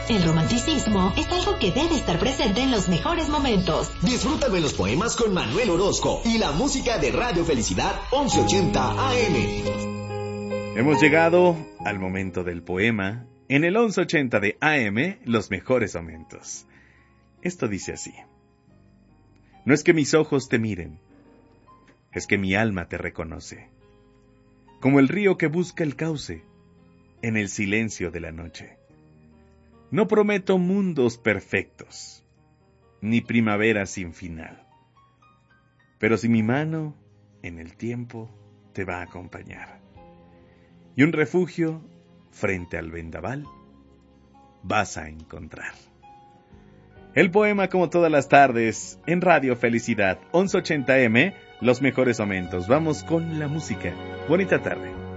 El romanticismo es algo que debe estar presente en los mejores momentos. Disfruta de los poemas con Manuel Orozco y la música de Radio Felicidad 1180 AM. Hemos llegado al momento del poema en el 1180 de AM, los mejores momentos. Esto dice así: no es que mis ojos te miren, es que mi alma te reconoce, como el río que busca el cauce en el silencio de la noche. No prometo mundos perfectos, ni primavera sin final, pero si mi mano en el tiempo te va a acompañar, y un refugio frente al vendaval vas a encontrar. El poema como todas las tardes en Radio Felicidad 1180M, los mejores momentos. Vamos con la música. Bonita tarde.